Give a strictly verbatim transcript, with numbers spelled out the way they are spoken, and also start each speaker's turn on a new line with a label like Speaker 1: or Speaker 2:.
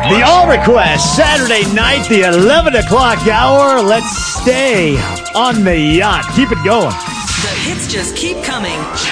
Speaker 1: The All Request, Saturday night, the eleven o'clock hour. Let's stay on the yacht. Keep it going.
Speaker 2: The hits just keep coming.